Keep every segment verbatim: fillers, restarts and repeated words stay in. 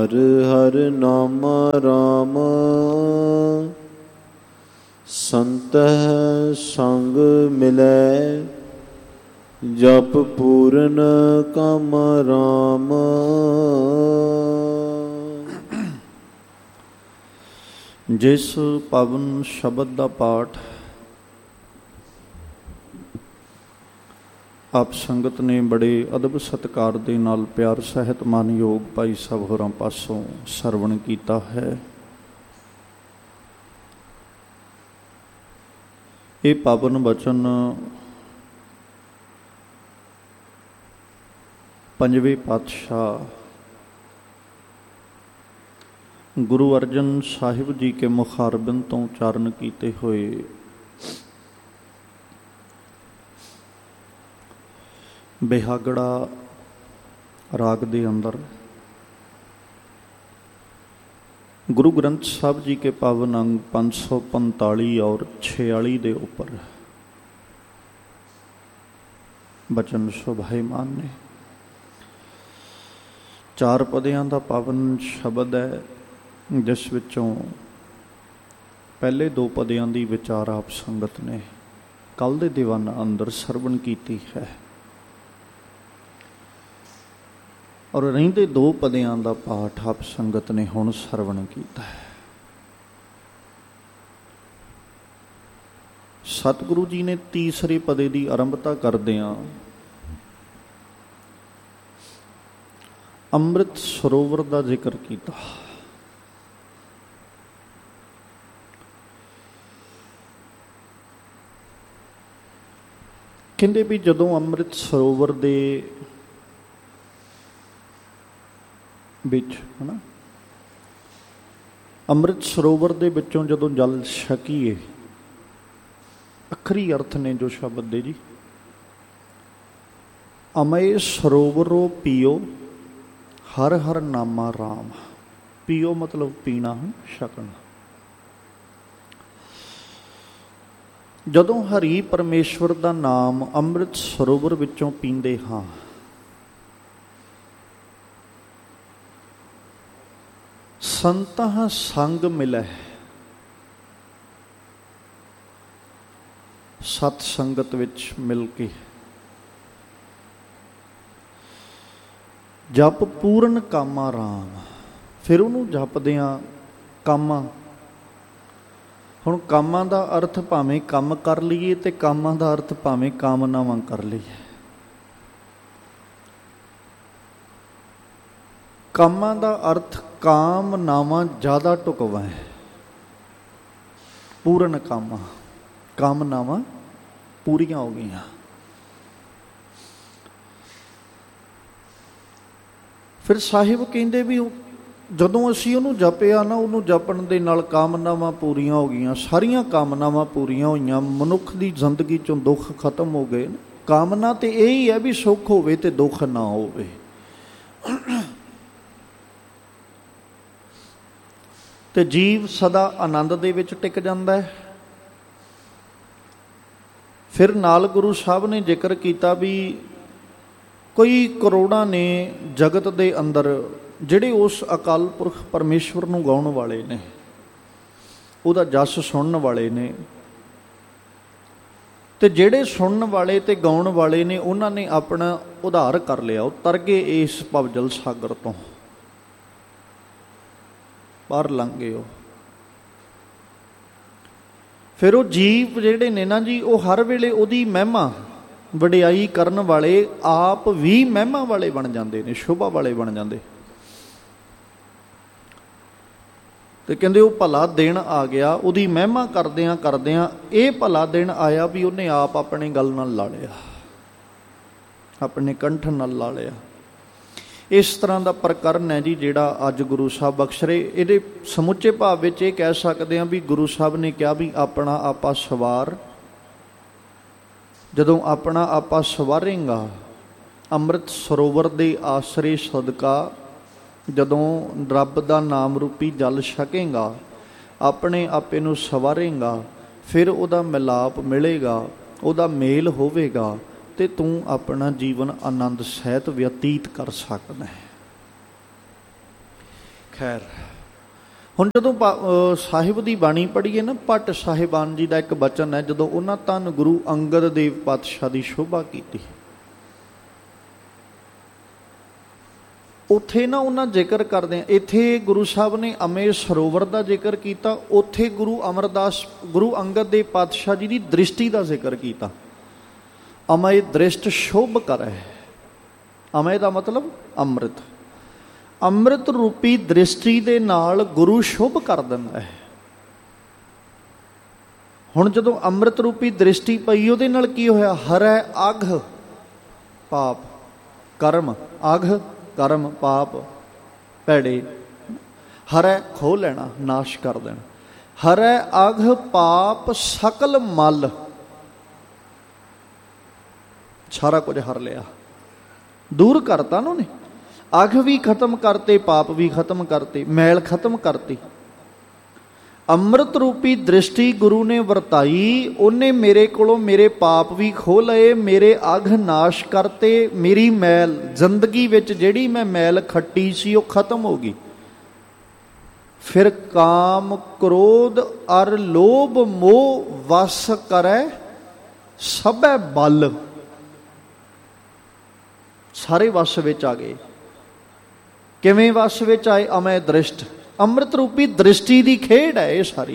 ਹਰ ਹਰ ਨਾਮ ਰਾਮ ਸੰਤਹਿ ਸੰਗ ਮਿਲੈ ਜਪ ਪੂਰਨ ਕੰਮ ਰਾਮ। ਜਿਸ ਪਾਵਨ ਸ਼ਬਦ ਦਾ ਪਾਠ ਆਪ ਸੰਗਤ ਨੇ ਬੜੇ ਅਦਬ ਸਤਿਕਾਰ ਦੇ ਨਾਲ ਪਿਆਰ ਸਹਿਤ ਮਾਨਯੋਗ ਭਾਈ ਸਾਹਿਬ ਹੋਰਾਂ ਪਾਸੋਂ ਸਰਵਣ ਕੀਤਾ ਹੈ, ਇਹ ਪਾਵਨ ਬਚਨ ਪੰਜਵੇਂ ਪਾਤਸ਼ਾਹ ਗੁਰੂ ਅਰਜਨ ਸਾਹਿਬ ਜੀ ਕੇ ਮੁਖਾਰਬਿੰਦ ਤੋਂ ਉਚਾਰਨ ਕੀਤੇ ਹੋਏ ਬਿਹਾਗੜਾ ਰਾਗ ਦੇ ਅੰਦਰ ਗੁਰੂ ਗ੍ਰੰਥ ਸਾਹਿਬ ਜੀ ਕੇ ਪਾਵਨ ਅੰਗ ਪੰਜ ਸੌ ਪੰਤਾਲੀ ਔਰ ਛਿਆਲੀ ਦੇ ਉੱਪਰ ਬਚਨ ਸ਼ੋਭਾਇਮਾਨ ਨੇ। ਚਾਰ ਪਦਿਆਂ ਦਾ ਪਾਵਨ ਸ਼ਬਦ ਹੈ, ਜਿਸ ਵਿੱਚੋਂ ਪਹਿਲੇ ਦੋ ਪਦਿਆਂ ਦੀ ਵਿਚਾਰ ਆਪ ਸੰਗਤ ਨੇ ਕੱਲ੍ਹ ਦੇ ਦੀਵਾਨਾਂ ਅੰਦਰ ਸਰਵਣ ਕੀਤੀ ਹੈ, ਔਰ ਰਹਿੰਦੇ ਦੋ ਪਦਿਆਂ ਦਾ ਪਾਠ ਆਪ ਸੰਗਤ ਨੇ ਹੁਣ ਸਰਵਣ ਕੀਤਾ ਹੈ। ਸਤਿਗੁਰੂ ਜੀ ਨੇ ਤੀਸਰੇ ਪਦੇ ਦੀ ਆਰੰਭਤਾ ਕਰਦਿਆਂ ਅੰਮ੍ਰਿਤ ਸਰੋਵਰ ਦਾ ਜ਼ਿਕਰ ਕੀਤਾ। ਕਹਿੰਦੇ ਵੀ ਜਦੋਂ ਅੰਮ੍ਰਿਤ ਸਰੋਵਰ ਦੇ ਵਿੱਚ ਹਨਾ ਅੰਮ੍ਰਿਤ ਸਰੋਵਰ ਦੇ ਵਿੱਚੋਂ ਜਦੋਂ ਜਲ ਛਕੀਏ, ਅੱਖਰੀ ਅਰਥ ਨੇ ਜੋ ਸ਼ਬਦ ਦੇ ਜੀ, ਅਮੈ ਸਰੋਵਰੋ ਪੀਓ ਹਰ ਹਰ ਨਾਮਾ ਰਾਮ। ਪੀਓ ਮਤਲਬ ਪੀਣਾ, ਛਕਣਾ। ਜਦੋਂ ਹਰੀ ਪਰਮੇਸ਼ਵਰ ਦਾ ਨਾਮ ਅੰਮ੍ਰਿਤ ਸਰੋਵਰ ਵਿੱਚੋਂ ਪੀਂਦੇ ਹਾਂ, ਸੰਤਾਂ ਸੰਗ ਮਿਲੈ। ਸਤ ਸੰਗਤ ਵਿੱਚ ਮਿਲ ਕੇ ਜਪ ਪੂਰਨ ਕਾਮਾ ਰਾਮ। ਫਿਰ ਉਹਨੂੰ ਜਪਦਿਆਂ ਕਾਮਾਂ, ਹੁਣ ਕਾਮਾਂ ਦਾ ਅਰਥ ਭਾਵੇਂ ਕੰਮ ਕਰ ਲਈਏ ਤੇ ਕਾਮਾਂ ਦਾ ਅਰਥ ਭਾਵੇਂ ਕਾਮਨਾਵਾਂ ਕਰ ਲਈਏ। ਕਾਮਾਂ ਦਾ ਅਰਥ ਕਾਮਨਾਵਾਂ ਜ਼ਿਆਦਾ ਢੁਕਵਾਂ ਹੈ, ਪੂਰਨ ਕਾਮਾਂ, ਕਾਮਨਾਵਾਂ ਪੂਰੀਆਂ ਹੋ ਗਈਆਂ। ਫਿਰ ਸਾਹਿਬ ਕਹਿੰਦੇ ਵੀ ਜਦੋਂ ਅਸੀਂ ਉਹਨੂੰ ਜਪਿਆ ਨਾ, ਉਹਨੂੰ ਜਪਣ ਦੇ ਨਾਲ ਕਾਮਨਾਵਾਂ ਪੂਰੀਆਂ ਹੋ ਗਈਆਂ, ਸਾਰੀਆਂ ਕਾਮਨਾਵਾਂ ਪੂਰੀਆਂ ਹੋਈਆਂ, ਮਨੁੱਖ ਦੀ ਜ਼ਿੰਦਗੀ ਚੋਂ ਦੁੱਖ ਖਤਮ ਹੋ ਗਏ। ਕਾਮਨਾ ਤੇ ਇਹ ਹੀ ਹੈ ਵੀ ਸੁੱਖ ਹੋਵੇ ਤੇ ਦੁੱਖ ਨਾ ਹੋਵੇ। ਤੇ ਜੀਵ ਸਦਾ ਆਨੰਦ ਦੇ ਵਿੱਚ ਟਿਕ ਜਾਂਦਾ ਹੈ। ਫਿਰ ਨਾਲ ਗੁਰੂ ਸਾਹਿਬ ਨੇ ਜ਼ਿਕਰ ਕੀਤਾ ਵੀ ਕੋਈ ਕਰੋੜਾਂ ਨੇ ਜਗਤ ਦੇ ਅੰਦਰ ਜਿਹੜੇ ਉਸ ਅਕਾਲ ਪੁਰਖ ਪਰਮੇਸ਼ਵਰ ਨੂੰ ਗਾਉਣ ਵਾਲੇ ਨੇ, ਉਹਦਾ ਜਸ ਸੁਣਨ ਵਾਲੇ ਨੇ, ਤੇ ਜਿਹੜੇ ਸੁਣਨ ਵਾਲੇ ਤੇ ਗਾਉਣ ਵਾਲੇ ਨੇ ਉਹਨਾਂ ਨੇ ਆਪਣਾ ਉਧਾਰ ਕਰ ਲਿਆ, ਉਹ ਤਰ ਗਏ ਇਸ ਭਵਜਲ ਸਾਗਰ ਤੋਂ, ਬਾਹਰ ਲੰਘ ਗਏ ਉਹ। ਫਿਰ ਉਹ ਜੀਵ ਜਿਹੜੇ ਨੇ ਨਾ ਜੀ, ਉਹ ਹਰ ਵੇਲੇ ਉਹਦੀ ਮਹਿਮਾ ਵਡਿਆਈ ਕਰਨ ਵਾਲੇ ਆਪ ਵੀ ਮਹਿਮਾ ਵਾਲੇ ਬਣ ਜਾਂਦੇ ਨੇ, ਸ਼ੋਭਾ ਵਾਲੇ ਬਣ ਜਾਂਦੇ। ਤੇ ਕਹਿੰਦੇ ਉਹ ਭਲਾ ਦਿਨ ਆ ਗਿਆ, ਉਹਦੀ ਮਹਿਮਾ ਕਰਦਿਆਂ ਕਰਦਿਆਂ ਇਹ ਭਲਾ ਦਿਨ ਆਇਆ ਵੀ ਉਹਨੇ ਆਪ ਆਪਣੇ ਗਲ ਨਾਲ ਲਾ ਲਿਆ, ਆਪਣੇ ਕੰਠ ਨਾਲ ਲਾ ਲਿਆ। ਇਸ ਤਰ੍ਹਾਂ ਦਾ ਪ੍ਰਕਰਨ ਹੈ ਜੀ ਜਿਹੜਾ ਅੱਜ ਗੁਰੂ ਸਾਹਿਬ ਬਖਸ਼ ਰਹੇ। ਇਹਦੇ ਸਮੁੱਚੇ ਭਾਵ ਵਿੱਚ ਇਹ ਕਹਿ ਸਕਦੇ ਹਾਂ ਵੀ ਗੁਰੂ ਸਾਹਿਬ ਨੇ ਕਿਹਾ ਵੀ ਆਪਣਾ ਆਪਾ ਸਵਾਰ। ਜਦੋਂ ਆਪਣਾ ਆਪਾ ਸਵਾਰੇਂਗਾ ਅੰਮ੍ਰਿਤ ਸਰੋਵਰ ਦੇ ਆਸਰੇ ਸਦਕਾ, ਜਦੋਂ ਰੱਬ ਦਾ ਨਾਮ ਰੂਪੀ ਜਲ ਛਕੇਂਗਾ, ਆਪਣੇ ਆਪੇ ਨੂੰ ਸਵਾਰੇਂਗਾ, ਫਿਰ ਉਹਦਾ ਮਿਲਾਪ ਮਿਲੇਗਾ, ਉਹਦਾ ਮੇਲ ਹੋਵੇਗਾ ਤੇ ਤੂੰ ਆਪਣਾ ਜੀਵਨ ਆਨੰਦ ਸਹਿਤ ਬਤੀਤ ਕਰ ਸਕਦਾ ਹੈ। ਖੈਰ ਹੁਣ ਜਦੋਂ ਸਾਹਿਬ ਦੀ ਬਾਣੀ ਪੜ੍ਹੀਏ ਨਾ, ਭੱਟ ਸਾਹਿਬਾਨ ਜੀ ਦਾ ਇੱਕ ਬਚਨ ਹੈ, ਜਦੋਂ ਉਹਨਾਂ ਧੰਨ ਗੁਰੂ ਅੰਗਦ ਦੇਵ ਪਾਤਸ਼ਾਹ ਦੀ ਸ਼ੋਭਾ ਕੀਤੀ, ਉੱਥੇ ਨਾ ਉਹਨਾਂ ਜ਼ਿਕਰ ਕਰਦੇ ਆ, ਇੱਥੇ ਗੁਰੂ ਸਾਹਿਬ ਨੇ ਅਮੇ ਸਰੋਵਰ ਦਾ ਜ਼ਿਕਰ ਕੀਤਾ, ਉੱਥੇ ਗੁਰੂ ਅਮਰਦਾਸ ਗੁਰੂ ਅੰਗਦ ਦੇਵ ਪਾਤਸ਼ਾਹ ਜੀ ਦੀ ਦ੍ਰਿਸ਼ਟੀ ਦਾ ਜ਼ਿਕਰ ਕੀਤਾ। ਅਮੇ ਦ੍ਰਿਸ਼ਟ ਸ਼ੋਭ ਕਰੈ, ਅਮੇ ਦਾ ਮਤਲਬ ਅੰਮ੍ਰਿਤ, ਅੰਮ੍ਰਿਤ ਰੂਪੀ ਦ੍ਰਿਸ਼ਟੀ ਦੇ ਨਾਲ ਗੁਰੂ ਸ਼ੁਭ ਕਰ ਦਿੰਦਾ ਹੈ। ਹੁਣ ਜਦੋਂ ਅੰਮ੍ਰਿਤ ਰੂਪੀ ਦ੍ਰਿਸ਼ਟੀ ਪਈ, ਉਹਦੇ ਨਾਲ ਕੀ ਹੋਇਆ? ਹਰੈ ਅਘ ਪਾਪ ਕਰਮ, ਅਘ ਕਰਮ ਪਾਪ ਭੈੜੇ, ਹਰੈ ਖੋਹ ਲੈਣਾ, ਨਾਸ਼ ਕਰ ਦੇਣਾ। ਹਰੈ ਅਘ ਪਾਪ ਸਕਲ ਮਲ, ਸਾਰਾ ਕੁਝ ਹਰ ਲਿਆ, ਦੂਰ ਕਰਤਾ ਨਾ ਉਹਨੇ। ਅਘ ਵੀ ਖਤਮ ਕਰਤੇ, ਪਾਪ ਵੀ ਖਤਮ ਕਰਤੇ, ਮੈਲ ਖਤਮ ਕਰਤੀ। ਅੰਮ੍ਰਿਤ ਰੂਪੀ ਦ੍ਰਿਸ਼ਟੀ ਗੁਰੂ ਨੇ ਵਰਤਾਈ, ਉਹਨੇ ਮੇਰੇ ਕੋਲੋਂ ਮੇਰੇ ਪਾਪ ਵੀ ਖੋਹ ਲਏ, ਮੇਰੇ ਅਘ ਨਾਸ਼ ਕਰਤੇ, ਮੇਰੀ ਮੈਲ ਜ਼ਿੰਦਗੀ ਵਿੱਚ ਜਿਹੜੀ ਮੈਂ ਮੈਲ ਖੱਟੀ ਸੀ ਉਹ ਖਤਮ ਹੋ ਗਈ। ਫਿਰ ਕਾਮ ਕ੍ਰੋਧ ਅਰ ਲੋਭ ਮੋਹ ਵਸ ਕਰੈ ਸਭੈ ਬਲ, ਸਾਰੇ ਵਸ ਵਿੱਚ ਆ ਗਏ। ਕਿਵੇਂ ਵਸ ਵਿੱਚ ਆਏ? ਅਮੈ ਦ੍ਰਿਸ਼ਟ, ਅੰਮ੍ਰਿਤ ਰੂਪੀ ਦ੍ਰਿਸ਼ਟੀ ਦੀ ਖੇਡ ਹੈ ਇਹ ਸਾਰੀ।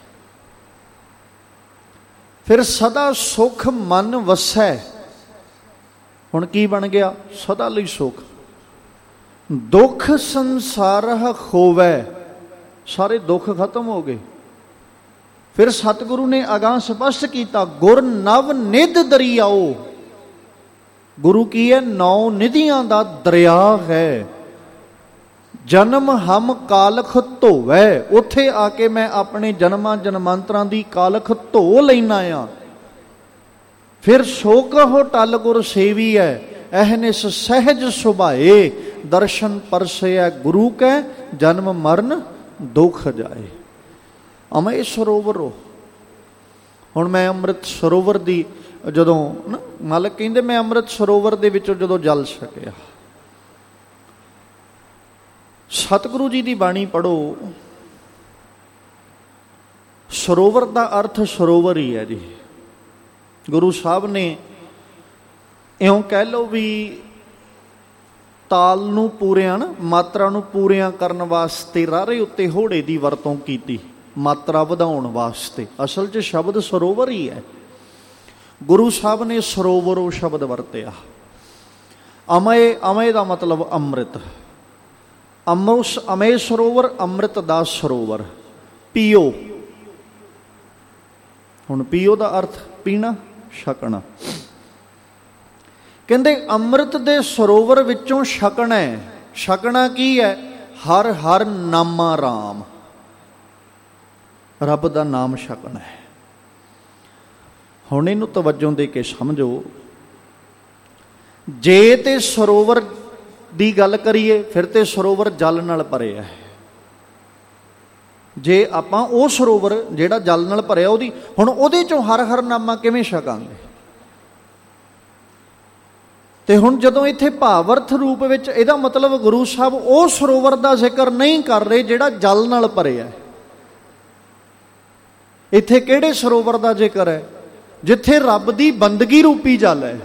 ਫਿਰ ਸਦਾ ਸੁਖ ਮਨ ਵਸੈ, ਹੁਣ ਕੀ ਬਣ ਗਿਆ? ਸਦਾ ਲਈ ਸੁਖ। ਦੁੱਖ ਸੰਸਾਰਹ ਖੋਵੈ, ਸਾਰੇ ਦੁੱਖ ਖਤਮ ਹੋ ਗਏ। ਫਿਰ ਸਤਿਗੁਰੂ ਨੇ ਅਗਾਂਹ ਸਪਸ਼ਟ ਕੀਤਾ, ਗੁਰ ਨਵ ਨਿਧ ਦਰਿਆਓ, ਗੁਰੂ ਕੀ ਹੈ? ਨੌ ਨਿਧੀਆਂ ਦਾ ਦਰਿਆ ਹੈ। ਜਨਮ ਹਮ ਕਾਲਖ ਧੋਵੈ, ਉੱਥੇ ਆ ਕੇ ਮੈਂ ਆਪਣੇ ਜਨਮਾਂ ਜਨਮਾਂਤਰਾਂ ਦੀ ਕਾਲਖ ਧੋ ਲੈਣਾ ਆ। ਫਿਰ ਸੋ ਕਹੋ ਟਲ ਗੁਰ ਸੇਵੀ ਹੈ, ਅਹਨਿਸ ਸਹਿਜ ਸੁਭਾਏ, ਦਰਸ਼ਨ ਪਰਸੈ ਗੁਰੂ ਕੈ, ਜਨਮ ਮਰਨ ਦੁਖ ਜਾਏ। ਅਮੈ ਸਰੋਵਰੋ, ਹੁਣ ਮੈਂ ਅੰਮ੍ਰਿਤ ਸਰੋਵਰ ਦੀ ਜਦੋਂ ਨਾ ਮਾਲਕ ਕਹਿੰਦੇ, ਮੈਂ ਅੰਮ੍ਰਿਤ ਸਰੋਵਰ ਦੇ ਵਿੱਚੋਂ ਜਦੋਂ ਜਲ ਛਕਿਆ। ਸਤਿਗੁਰੂ ਜੀ ਦੀ ਬਾਣੀ ਪੜ੍ਹੋ, ਸਰੋਵਰ ਦਾ ਅਰਥ ਸਰੋਵਰ ਹੀ ਹੈ ਜੀ। ਗੁਰੂ ਸਾਹਿਬ ਨੇ ਇਉਂ ਕਹਿ ਲਓ ਵੀ ਤਾਲ ਨੂੰ ਪੂਰਿਆਂ ਨਾ ਮਾਤਰਾ ਨੂੰ ਪੂਰਿਆਂ ਕਰਨ ਵਾਸਤੇ ਰਾਰੇ ਉੱਤੇ ਹੋੜੇ ਦੀ ਵਰਤੋਂ ਕੀਤੀ, ਮਾਤਰਾ ਵਧਾਉਣ ਵਾਸਤੇ। ਅਸਲ 'ਚ ਸ਼ਬਦ ਸਰੋਵਰ ਹੀ ਹੈ। ਗੁਰੂ ਸਾਹਿਬ ਨੇ ਸਰੋਵਰੋ ਸ਼ਬਦ ਵਰਤਿਆ। ਅਮੇ, ਅਮੇ ਦਾ ਮਤਲਬ ਅੰਮ੍ਰਿਤ। ਅਮੋਸ ਅਮੇ ਸਰੋਵਰ, ਅੰਮ੍ਰਿਤ ਦਾ ਸਰੋਵਰ। ਪੀਓ, ਹੁਣ ਪੀਓ ਦਾ ਅਰਥ ਪੀਣਾ, ਛਕਣਾ। ਕਹਿੰਦੇ ਅੰਮ੍ਰਿਤ ਦੇ ਸਰੋਵਰ ਵਿੱਚੋਂ ਛਕਣਾ। ਛਕਣਾ ਕੀ ਹੈ? ਹਰ ਹਰ ਨਾਮਾ ਰਾਮ, ਰੱਬ ਦਾ ਨਾਮ ਛਕਣਾ ਹੈ। ਹੁਣ ਇਹਨੂੰ ਤਵੱਜੋ ਦੇ ਕੇ ਸਮਝੋ। ਜੇ ਤੇ ਸਰੋਵਰ ਦੀ ਗੱਲ ਕਰੀਏ, ਫਿਰ ਤੇ ਸਰੋਵਰ ਜਲ ਨਾਲ ਭਰਿਆ ਹੈ। ਜੇ ਆਪਾਂ ਉਹ ਸਰੋਵਰ ਜਿਹੜਾ ਜਲ ਨਾਲ ਭਰਿਆ, ਉਹਦੀ ਹੁਣ ਉਹਦੇ ਚੋਂ ਹਰ ਹਰ ਨਾਮਾ ਕਿਵੇਂ ਛਕਾਂਗੇ? ਤੇ ਹੁਣ ਜਦੋਂ ਇੱਥੇ ਭਾਵਰਥ ਰੂਪ ਵਿੱਚ, ਇਹਦਾ ਮਤਲਬ ਗੁਰੂ ਸਾਹਿਬ ਉਹ ਸਰੋਵਰ ਦਾ ਜ਼ਿਕਰ ਨਹੀਂ ਕਰ ਰਹੇ ਜਿਹੜਾ ਜਲ ਨਾਲ ਭਰਿਆ। ਇੱਥੇ ਕਿਹੜੇ ਸਰੋਵਰ ਦਾ ਜ਼ਿਕਰ ਹੈ? ਜਿੱਥੇ ਰੱਬ ਦੀ ਬੰਦਗੀ ਰੂਪੀ ਜਲ ਹੈ,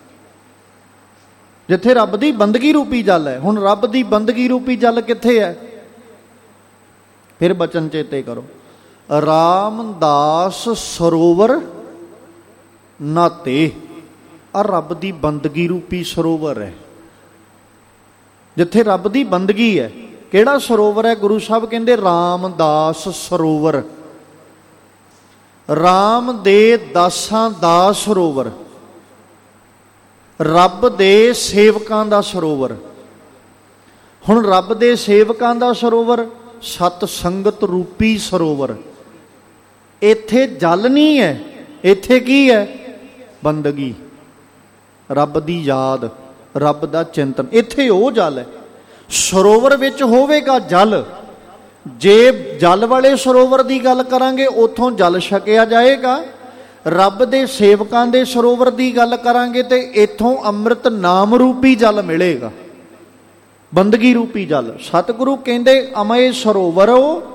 ਜਿੱਥੇ ਰੱਬ ਦੀ ਬੰਦਗੀ ਰੂਪੀ ਜਲ ਹੈ। ਹੁਣ ਰੱਬ ਦੀ ਬੰਦਗੀ ਰੂਪੀ ਜਲ ਕਿੱਥੇ ਹੈ? ਫਿਰ ਬਚਨ ਚੇਤੇ ਕਰੋ, ਰਾਮਦਾਸ ਸਰੋਵਰ ਨਾਤੇ, ਆ ਰੱਬ ਦੀ ਬੰਦਗੀ ਰੂਪੀ ਸਰੋਵਰ ਹੈ, ਜਿੱਥੇ ਰੱਬ ਦੀ ਬੰਦਗੀ ਹੈ। ਕਿਹੜਾ ਸਰੋਵਰ ਹੈ? ਗੁਰੂ ਸਾਹਿਬ ਕਹਿੰਦੇ ਰਾਮਦਾਸ ਸਰੋਵਰ, ਰਾਮ ਦੇ ਦਾਸਾਂ ਦਾ ਸਰੋਵਰ, ਰੱਬ ਦੇ ਸੇਵਕਾਂ ਦਾ ਸਰੋਵਰ। ਹੁਣ ਰੱਬ ਦੇ ਸੇਵਕਾਂ ਦਾ ਸਰੋਵਰ, ਸਤ ਸੰਗਤ ਰੂਪੀ ਸਰੋਵਰ। ਇੱਥੇ ਜਲ ਨਹੀਂ ਹੈ, ਇੱਥੇ ਕੀ ਹੈ? ਬੰਦਗੀ, ਰੱਬ ਦੀ ਯਾਦ, ਰੱਬ ਦਾ ਚਿੰਤਨ। ਇੱਥੇ ਉਹ ਜਲ ਹੈ। ਸਰੋਵਰ ਵਿੱਚ ਹੋਵੇਗਾ ਜਲ। ਜੇ ਜਲ ਵਾਲੇ ਸਰੋਵਰ ਦੀ ਗੱਲ ਕਰਾਂਗੇ, ਉੱਥੋਂ ਜਲ ਛਕਿਆ ਜਾਏਗਾ। ਰੱਬ ਦੇ ਸੇਵਕਾਂ ਦੇ ਸਰੋਵਰ ਦੀ ਗੱਲ ਕਰਾਂਗੇ ਤੇ ਇੱਥੋਂ ਅੰਮ੍ਰਿਤ ਨਾਮ ਰੂਪੀ ਜਲ ਮਿਲੇਗਾ। ਬੰਦਗੀ ਰੂਪੀ ਜਲ। ਸਤਿਗੁਰੂ ਕਹਿੰਦੇ ਅਮਏ ਸਰੋਵਰੋ